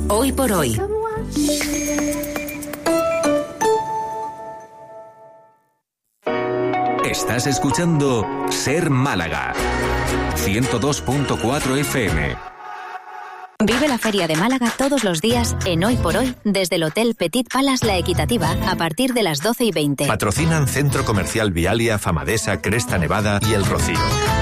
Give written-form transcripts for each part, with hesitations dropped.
Hoy por hoy. Estás escuchando Ser Málaga 102.4 FM. Vive la Feria de Málaga todos los días en Hoy por Hoy desde el Hotel Petit Palace La Equitativa a partir de las 12:20. Patrocinan Centro Comercial Vialia, Famadesa, Cresta Nevada y El Rocío.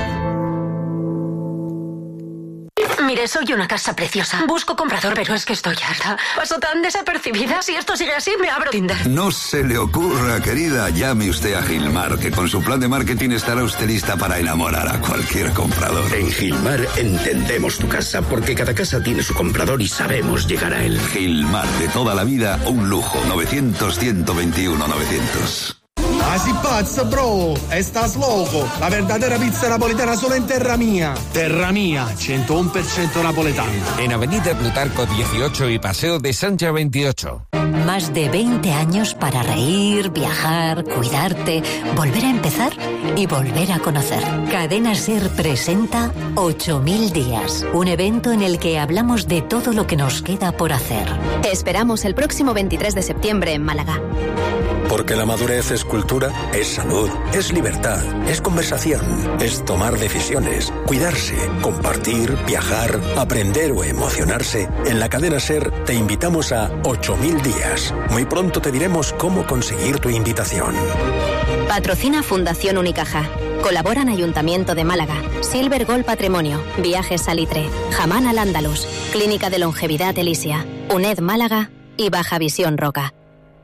Mire, soy una casa preciosa. Busco comprador, pero es que estoy harta. Paso tan desapercibida. Si esto sigue así, me abro Tinder. No se le ocurra, querida. Llame usted a Gilmar, que con su plan de marketing estará usted lista para enamorar a cualquier comprador. En Gilmar entendemos tu casa, porque cada casa tiene su comprador y sabemos llegar a él. Gilmar, de toda la vida, un lujo. 900-121-900. Así pazzo, bro, estás loco. La verdadera pizza napoletana solo en Terra Mía. Terra Mía, 101% napoletano. En Avenida Plutarco 18 y Paseo de Sancha 28. Más de 20 años para reír, viajar, cuidarte, volver a empezar y volver a conocer. Cadena SER presenta 8000 días, un evento en el que hablamos de todo lo que nos queda por hacer. Te esperamos el próximo 23 de septiembre en Málaga. Porque la madurez es cultura, es salud, es libertad, es conversación, es tomar decisiones, cuidarse, compartir, viajar, aprender o emocionarse. En la cadena SER te invitamos a 8000 días. Muy pronto te diremos cómo conseguir tu invitación. Patrocina Fundación Unicaja. Colaboran Ayuntamiento de Málaga, Silver Gold Patrimonio, Viajes Salitre, Jamán al Andalus, Clínica de Longevidad Elisia, UNED Málaga y Baja Visión Roca.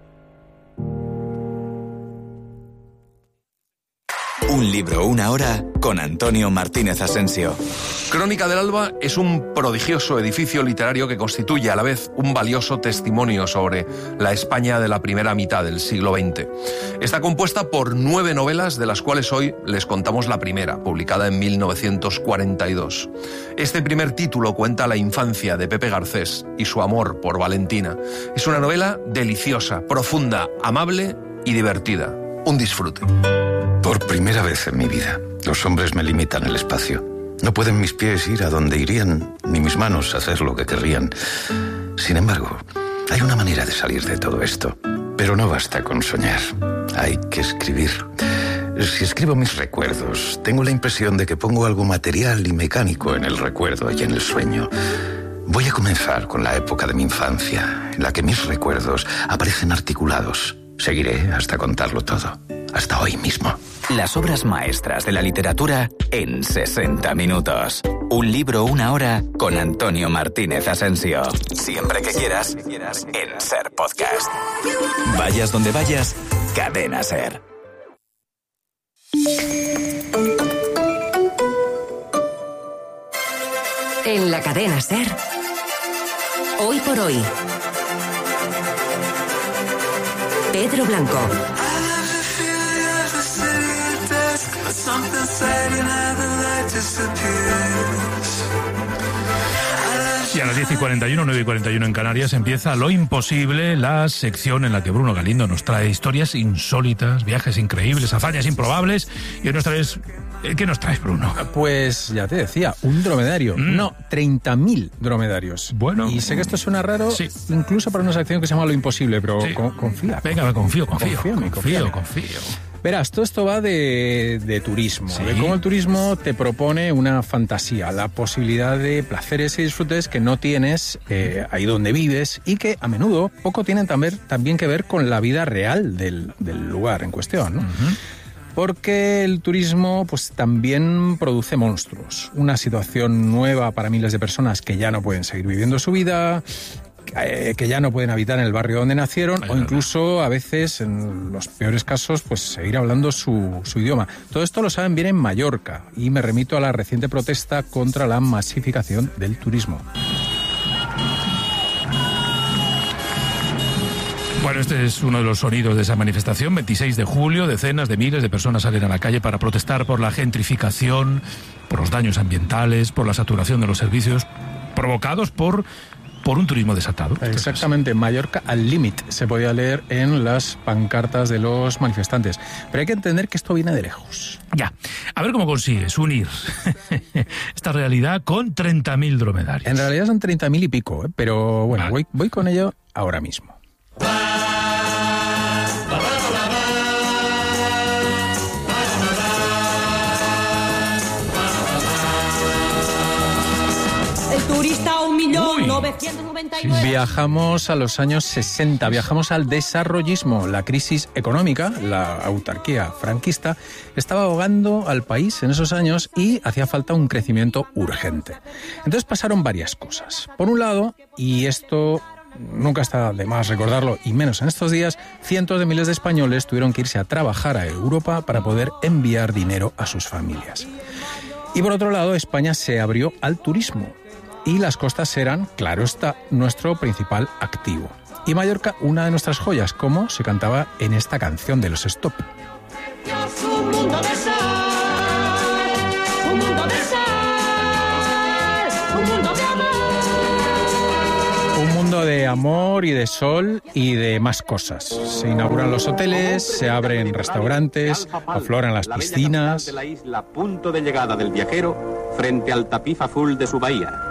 Un libro, una hora, con Antonio Martínez Asensio. Crónica del Alba es un prodigioso edificio literario que constituye a la vez un valioso testimonio sobre la España de la primera mitad del siglo XX. Está compuesta por 9 novelas, de las cuales hoy les contamos la primera, publicada en 1942. Este primer título cuenta la infancia de Pepe Garcés y su amor por Valentina. Es una novela deliciosa, profunda, amable y divertida. Un disfrute. Por primera vez en mi vida, los hombres me limitan el espacio. No pueden mis pies ir a donde irían, ni mis manos hacer lo que querrían. Sin embargo, hay una manera de salir de todo esto. Pero no basta con soñar. Hay que escribir. Si escribo mis recuerdos, tengo la impresión de que pongo algo material y mecánico en el recuerdo y en el sueño. Voy a comenzar con la época de mi infancia, en la que mis recuerdos aparecen articulados. Seguiré hasta contarlo todo. Hasta hoy mismo. Las obras maestras de la literatura en 60 minutos. Un libro, una hora, con Antonio Martínez Asensio. Siempre que quieras, en SER Podcast. Vayas donde vayas, Cadena SER. En la cadena SER. Hoy por hoy. Pedro Blanco. Y a las 10:41, 9:41 en Canarias, empieza Lo Imposible, la sección en la que Bruno Galindo nos trae historias insólitas, viajes increíbles, hazañas improbables. Y hoy nos traes... ¿Qué nos traes, Bruno? Pues ya te decía, un dromedario. No, 30.000 dromedarios. Bueno. Y sé que esto suena raro, sí, incluso para una sección que se llama Lo Imposible, pero sí, confía. Venga, confío. Confío. Verás, todo esto va de turismo, ¿sí? De cómo el turismo te propone una fantasía, la posibilidad de placeres y disfrutes que no tienes ahí donde vives y que a menudo poco tienen también que ver con la vida real del lugar en cuestión, ¿no? Uh-huh. Porque el turismo pues también produce monstruos, una situación nueva para miles de personas que ya no pueden seguir viviendo su vida, que ya no pueden habitar en el barrio donde nacieron, o incluso a veces, en los peores casos, pues seguir hablando su idioma. Todo esto lo saben bien en Mallorca, y me remito a la reciente protesta contra la masificación del turismo. Bueno, este es uno de los sonidos de esa manifestación. 26 de julio, decenas de miles de personas salen a la calle para protestar por la gentrificación, por los daños ambientales, por la saturación de los servicios provocados por por un turismo desatado. Exactamente, Mallorca al límite se podía leer en las pancartas de los manifestantes. Pero hay que entender que esto viene de lejos. Ya, a ver cómo consigues unir esta realidad con 30.000 dromedarios. En realidad son 30.000 y pico, pero bueno, voy con ello ahora mismo. El turista 1.991.000. Viajamos a los años 60, viajamos al desarrollismo. La crisis económica, la autarquía franquista, estaba ahogando al país en esos años y hacía falta un crecimiento urgente. Entonces pasaron varias cosas. Por un lado, y esto nunca está de más recordarlo, y menos en estos días, cientos de miles de españoles tuvieron que irse a trabajar a Europa para poder enviar dinero a sus familias. Y por otro lado, España se abrió al turismo. Y las costas eran, claro está, nuestro principal activo. Y Mallorca, una de nuestras joyas, como se cantaba en esta canción de los Stop. Un mundo de sal, un mundo de sal, un mundo de amor. Un mundo de amor y de sol y de más cosas. Se inauguran los hoteles, se abren restaurantes, afloran las piscinas. De la isla, punto de llegada del viajero, frente al tapiz azul de su bahía.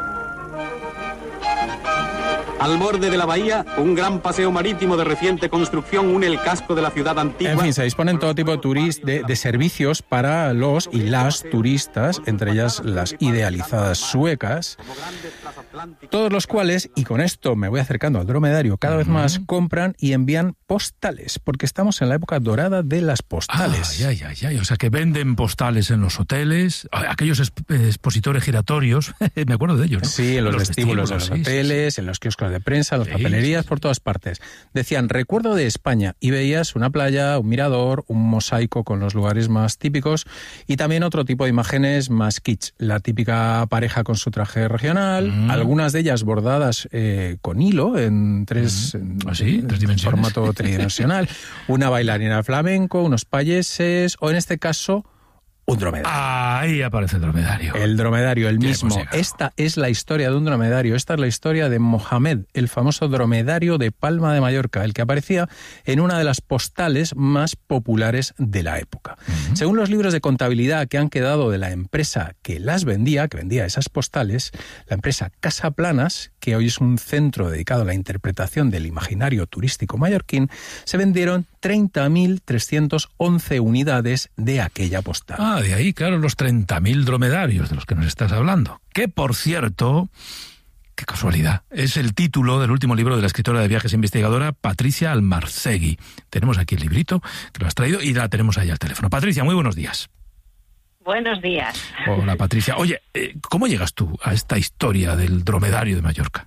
Al borde de la bahía, un gran paseo marítimo de reciente construcción une el casco de la ciudad antigua. En fin, se disponen todo tipo de servicios para los y las turistas, entre ellas las idealizadas suecas, todos los cuales, y con esto me voy acercando al dromedario cada vez más, compran y envían postales, porque estamos en la época dorada de las postales. O sea, que venden postales en los hoteles, aquellos expositores giratorios, me acuerdo de ellos, ¿no? Sí, en los vestíbulos de los hoteles, en los kioscos de prensa, en las papelerías, por todas partes. Decían, recuerdo de España, y veías una playa, un mirador, un mosaico con los lugares más típicos, y también otro tipo de imágenes más kitsch. La típica pareja con su traje regional, algunas de ellas bordadas con hilo en tres dimensiones, formato tridimensional, una bailarina flamenco, unos payeses, o en este caso, un dromedario. Ahí aparece el dromedario. El dromedario, el mismo. Esta es la historia de un dromedario. Esta es la historia de Mohamed, el famoso dromedario de Palma de Mallorca, el que aparecía en una de las postales más populares de la época. Según los libros de contabilidad que han quedado de la empresa que las vendía, que vendía esas postales, la empresa Casa Planas, que hoy es un centro dedicado a la interpretación del imaginario turístico mallorquín, se vendieron 30.311 unidades de aquella postal. De ahí, claro, los 30.000 dromedarios de los que nos estás hablando. Que, por cierto, qué casualidad, es el título del último libro de la escritora de viajes e investigadora Patricia Almarcegui. Tenemos aquí el librito que lo has traído y la tenemos ahí al teléfono. Patricia, muy buenos días. Buenos días. Hola, Patricia. Oye, ¿cómo llegas tú a esta historia del dromedario de Mallorca?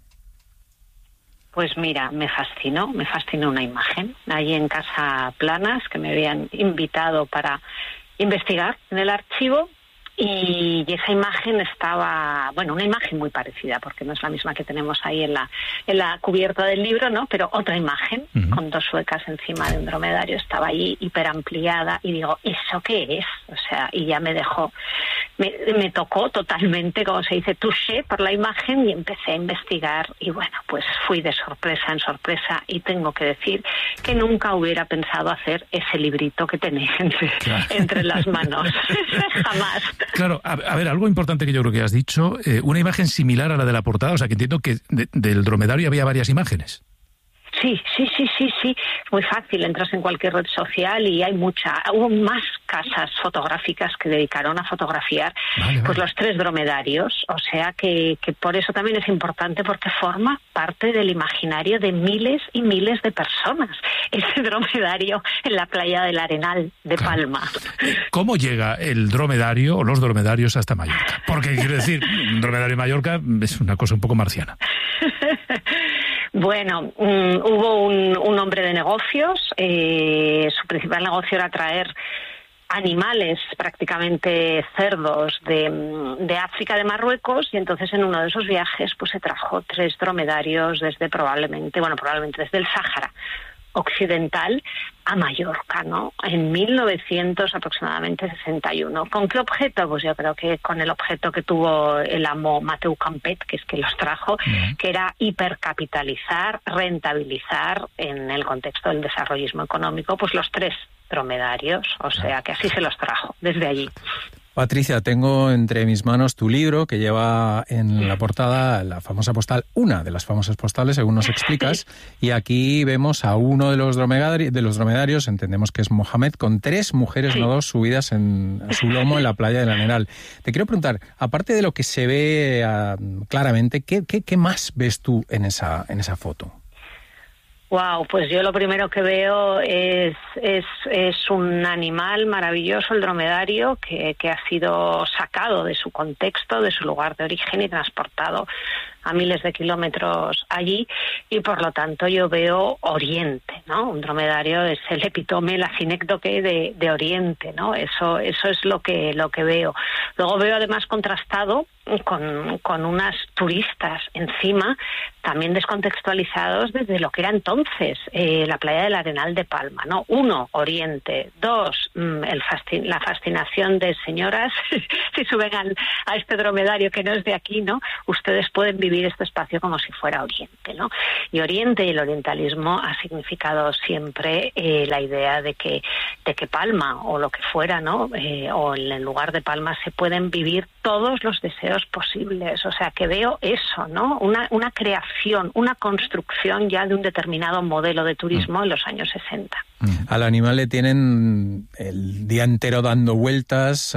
Pues mira, me fascinó una imagen. Ahí en Casa Planas, que me habían invitado para investigar en el archivo, y esa imagen estaba, bueno, una imagen muy parecida, porque no es la misma que tenemos ahí en la cubierta del libro, ¿no? Pero otra imagen, con dos suecas encima de un dromedario, estaba ahí hiperampliada, y digo, ¿eso qué es? O sea, y ya me dejó, me tocó totalmente, como se dice, touché por la imagen, y empecé a investigar, y bueno, pues fui de sorpresa en sorpresa, y tengo que decir que nunca hubiera pensado hacer ese librito que tenéis entre las manos. Jamás. Claro, a ver, algo importante que yo creo que has dicho, una imagen similar a la de la portada, o sea que entiendo que del dromedario había varias imágenes. Sí, muy fácil, entras en cualquier red social y hay hubo más casas fotográficas que dedicaron a fotografiar pues los tres dromedarios, o sea que por eso también es importante, porque forma parte del imaginario de miles y miles de personas, ese dromedario en la playa del Arenal de Palma. ¿Cómo llega el dromedario o los dromedarios hasta Mallorca? Porque quiero decir, un dromedario en Mallorca es una cosa un poco marciana. Bueno, hubo un hombre de negocios, su principal negocio era traer animales, prácticamente cerdos, de África, de Marruecos, y entonces en uno de esos viajes pues se trajo 3 dromedarios desde probablemente desde el Sáhara, occidental a Mallorca, ¿no? En 1900 aproximadamente 61. ¿Con qué objeto? Pues yo creo que con el objeto que tuvo el amo Mateu Campet, que es que los trajo, que era hipercapitalizar, rentabilizar en el contexto del desarrollismo económico, pues los 3 dromedarios, o sea que así se los trajo desde allí. Patricia, tengo entre mis manos tu libro que lleva en la portada la famosa postal, una de las famosas postales, según nos explicas, y aquí vemos a uno de los dromedarios, entendemos que es Mohamed, con 3 mujeres, no 2, subidas a su lomo en la playa del Arenal. Te quiero preguntar, aparte de lo que se ve claramente, ¿qué más ves tú en esa foto? Wow, pues yo lo primero que veo es un animal maravilloso, el dromedario, que ha sido sacado de su contexto, de su lugar de origen y transportado a miles de kilómetros allí, y por lo tanto yo veo Oriente, ¿no? Un dromedario es el epítome, la sinécdoque de Oriente, ¿no? Eso es lo que veo. Luego veo además contrastado con unas turistas encima, también descontextualizados desde lo que era entonces la playa del Arenal de Palma, ¿no? 1, Oriente. 2, la fascinación de señoras. Si suben a este dromedario que no es de aquí, ¿no? Ustedes pueden vivir este espacio como si fuera Oriente, ¿no? Y Oriente y el orientalismo ha significado siempre la idea de que Palma o lo que fuera, ¿no? O en el lugar de Palma se pueden vivir todos los deseos posibles. O sea, que veo eso, ¿no? Una creación, una construcción ya de un determinado modelo de turismo en los años 60. Al animal le tienen el día entero dando vueltas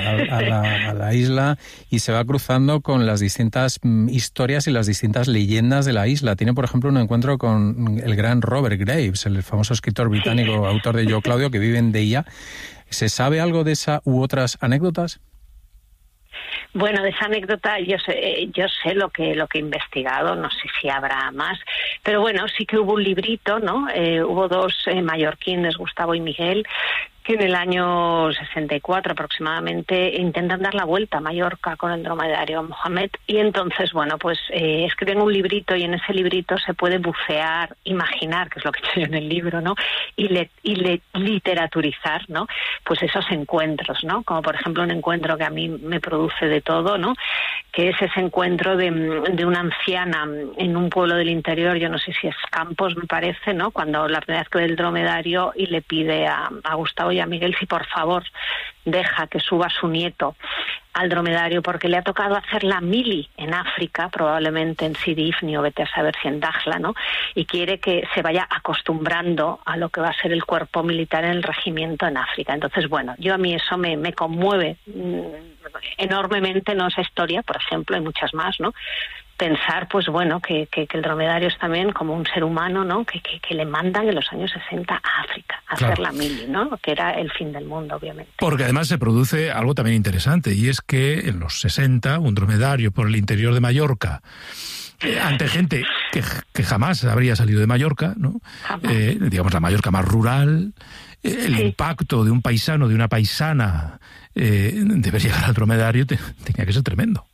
a la isla y se va cruzando con las distintas historias y las distintas leyendas de la isla. Tiene, por ejemplo, un encuentro con el gran Robert Graves, el famoso escritor británico, autor de Yo, Claudio, que vive en Deia. ¿Se sabe algo de esa u otras anécdotas? Bueno, de esa anécdota yo sé lo que he investigado, no sé si habrá más, pero bueno, sí que hubo un librito, ¿no? Hubo 2 mallorquines, Gustavo y Miguel, que en el año 64 aproximadamente intentan dar la vuelta a Mallorca con el dromedario Mohamed, y entonces, bueno, pues escriben un librito, y en ese librito se puede bucear, imaginar, que es lo que he hecho yo en el libro, ¿no? Y literaturizar, ¿no? Pues esos encuentros, ¿no? Como por ejemplo un encuentro que a mí me produce de todo, ¿no? Que es ese encuentro de una anciana en un pueblo del interior, yo no sé si es Campos, me parece, ¿no? Cuando la primera vez que ve el dromedario y le pide a Gustavo y a Miguel si por favor deja que suba su nieto al dromedario, porque le ha tocado hacer la mili en África, probablemente en Sidi Ifni o vete a saber si en Dakhla, ¿no? Y quiere que se vaya acostumbrando a lo que va a ser el cuerpo militar en el regimiento en África. Entonces, bueno, a mí eso me conmueve enormemente, ¿no? Esa historia, por ejemplo, hay muchas más, ¿no? Pensar, pues bueno, que el dromedario es también como un ser humano, ¿no? Que le mandan en los años 60 a África a hacer la mili, ¿no? Que era el fin del mundo, obviamente. Porque además se produce algo también interesante, y es que en los 60 un dromedario por el interior de Mallorca, ante gente que jamás habría salido de Mallorca, ¿no? Digamos la Mallorca más rural, el impacto de un paisano, de una paisana, de ver llegar al dromedario tenía que ser tremendo.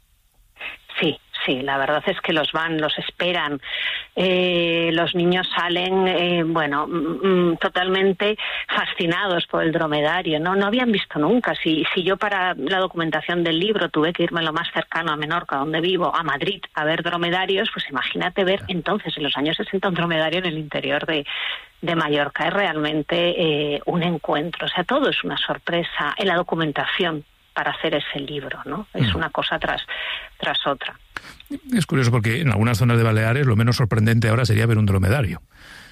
Sí, la verdad es que los esperan, los niños salen, totalmente fascinados por el dromedario, no habían visto nunca. Si yo para la documentación del libro tuve que irme lo más cercano a Menorca, donde vivo, a Madrid, a ver dromedarios, pues imagínate ver entonces, en los años 60, un dromedario en el interior de Mallorca. Es realmente un encuentro, o sea, todo es una sorpresa en la documentación para hacer ese libro, ¿no? Es una cosa tras otra. Es curioso porque en algunas zonas de Baleares lo menos sorprendente ahora sería ver un dromedario.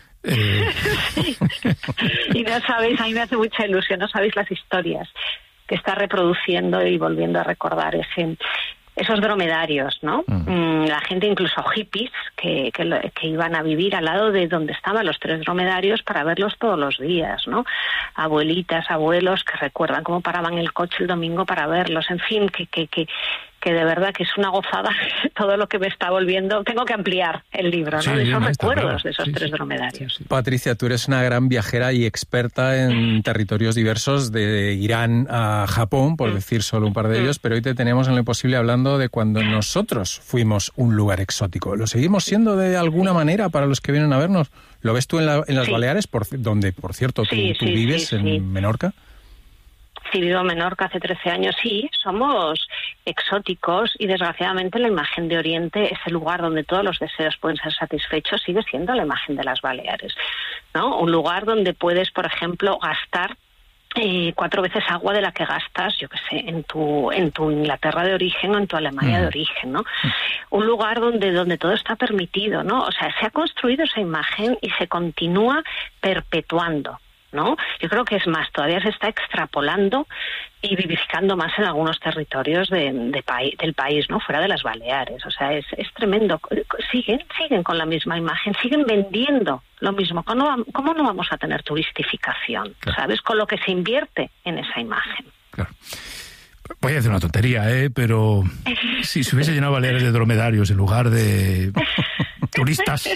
Y no sabéis, a mí me hace mucha ilusión, no sabéis las historias que está reproduciendo y volviendo a recordar esos dromedarios, ¿no? La gente, incluso hippies, que iban a vivir al lado de donde estaban los 3 dromedarios para verlos todos los días, ¿no? Abuelitas, abuelos que recuerdan cómo paraban el coche el domingo para verlos, en fin, que de verdad que es una gozada todo lo que me está volviendo. Tengo que ampliar el libro, ¿no? De esos recuerdos de esos tres dromedarios. Sí. Patricia, tú eres una gran viajera y experta en territorios diversos, de Irán a Japón, por decir solo un par de ellos, pero hoy te tenemos en Lo Imposible hablando de cuando nosotros fuimos un lugar exótico. ¿Lo seguimos siendo de alguna manera para los que vienen a vernos? ¿Lo ves tú en las Baleares, donde, por cierto, tú vives, en Menorca? Sí, vivo en Menorca hace 13 años. Sí, somos exóticos y desgraciadamente la imagen de Oriente, ese lugar donde todos los deseos pueden ser satisfechos, sigue siendo la imagen de las Baleares, ¿no? Un lugar donde puedes, por ejemplo, gastar 4 veces agua de la que gastas, yo qué sé, en tu Inglaterra de origen o en tu Alemania de origen, ¿no? Un lugar donde todo está permitido, ¿no? O sea, se ha construido esa imagen y se continúa perpetuando, ¿no? Yo creo que es más, todavía se está extrapolando y vivificando más en algunos territorios del país, ¿no? Fuera de las Baleares. O sea, es tremendo. Siguen con la misma imagen, siguen vendiendo lo mismo. ¿Cómo no vamos a tener turistificación? Claro. ¿Sabes? Con lo que se invierte en esa imagen. Claro. Voy a decir una tontería, pero si se hubiese llenado Baleares de dromedarios en lugar de turistas,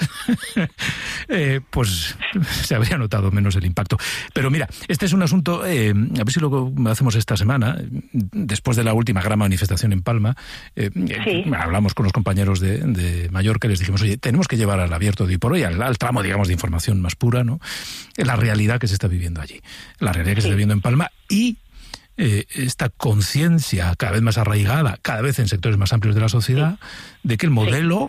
pues se habría notado menos el impacto. Pero mira, este es un asunto, a ver si lo hacemos esta semana, después de la última gran manifestación en Palma, hablamos con los compañeros de Mallorca y les dijimos, oye, tenemos que llevar al abierto de hoy por hoy, al tramo, digamos, de información más pura, ¿no? La realidad que se está viviendo allí, la realidad que se está viviendo en Palma y esta conciencia cada vez más arraigada, cada vez en sectores más amplios de la sociedad, de que el modelo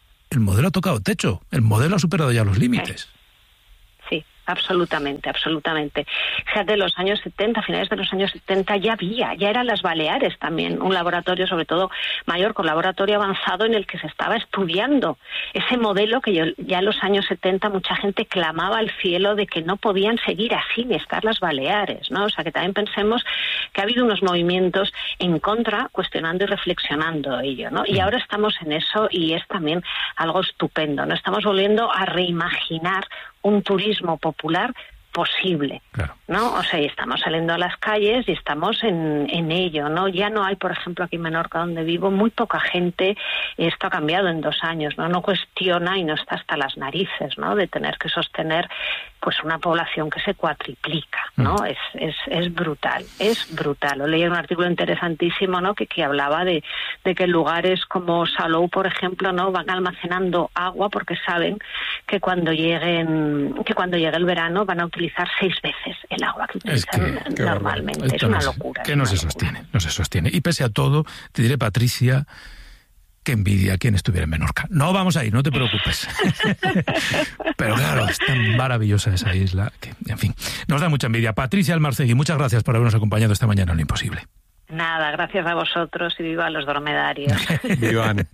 ha tocado techo, el modelo ha superado ya los límites. Sí, absolutamente. Fíjate, los años 70, finales de los años 70 ya eran las Baleares también, un laboratorio, sobre todo Mallorca, un laboratorio avanzado en el que se estaba estudiando ese modelo que ya en los años 70 mucha gente clamaba al cielo de que no podían seguir así ni estar las Baleares, ¿no? O sea, que también pensemos que ha habido unos movimientos en contra, cuestionando y reflexionando ello, ¿no? Y ahora estamos en eso y es también algo estupendo, ¿no? Estamos volviendo a reimaginar un turismo popular posible, claro, ¿no? O sea, y estamos saliendo a las calles y estamos en ello, ¿no? Ya no hay, por ejemplo, aquí en Menorca, donde vivo, muy poca gente, esto ha cambiado en 2 años, ¿no? No cuestiona y no está hasta las narices, ¿no? De tener que sostener, pues, una población que se cuatriplica, ¿no? Es brutal. Lo leí en un artículo interesantísimo, ¿no? Que hablaba de que lugares como Salou, por ejemplo, ¿no? Van almacenando agua porque saben que cuando llegue el verano van a utilizar 6 veces el agua que utilizan normalmente. Es una locura. Que no se sostiene. Y pese a todo, te diré, Patricia, qué envidia quien estuviera en Menorca. No vamos a ir, no te preocupes. Pero claro, es tan maravillosa esa isla que, en fin, nos da mucha envidia. Patricia Almarcegui, muchas gracias por habernos acompañado esta mañana en Lo Imposible. Nada, gracias a vosotros y viva los dromedarios. Vivan.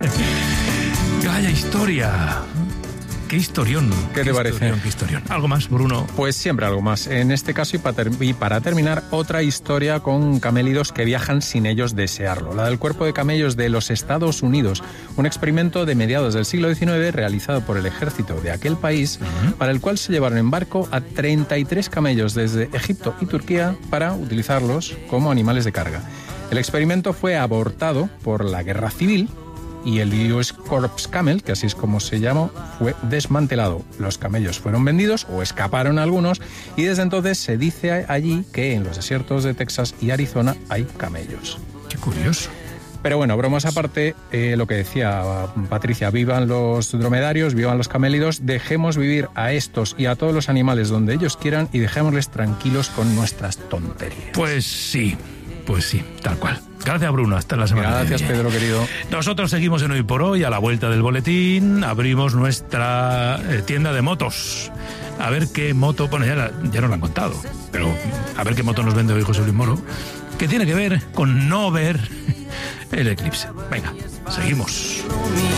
Vaya historia. ¡Qué historión! ¿Qué te parece? ¡Qué historión! ¿Algo más, Bruno? Pues siempre algo más. En este caso, y para terminar, otra historia con camélidos que viajan sin ellos desearlo. La del cuerpo de camellos de los Estados Unidos. Un experimento de mediados del siglo XIX realizado por el ejército de aquel país, para el cual se llevaron en barco a 33 camellos desde Egipto y Turquía para utilizarlos como animales de carga. El experimento fue abortado por la Guerra Civil y el US Corps Camel, que así es como se llamó, fue desmantelado. Los camellos fueron vendidos, o escaparon algunos, y desde entonces se dice allí que en los desiertos de Texas y Arizona hay camellos. ¡Qué curioso! Pero bueno, bromas aparte, lo que decía Patricia, vivan los dromedarios, vivan los camélidos, dejemos vivir a estos y a todos los animales donde ellos quieran y dejémosles tranquilos con nuestras tonterías. Pues sí, tal cual. Gracias, Bruno. Hasta la semana. Gracias, Pedro, querido. Nosotros seguimos en Hoy por Hoy. A la vuelta del boletín abrimos nuestra tienda de motos. A ver qué moto... Bueno, ya nos la han contado, pero a ver qué moto nos vende hoy José Luis Moro, que tiene que ver con no ver el eclipse. Venga, seguimos.